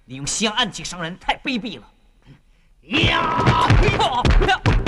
利用西洋暗器伤人，太卑鄙了。 呀！